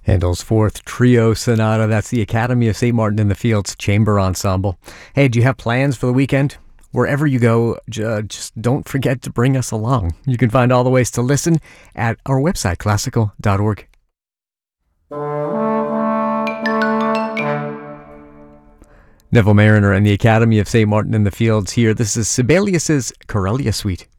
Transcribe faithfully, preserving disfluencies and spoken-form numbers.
Handel's Fourth Trio Sonata. That's the Academy of Saint Martin in the Fields Chamber Ensemble. Hey, do you have plans for the weekend? Wherever you go, j- just don't forget to bring us along. You can find all the ways to listen at our website, classical dot org. Neville Mariner and the Academy of Saint Martin in the Fields here. This is Sibelius's Corellia Suite.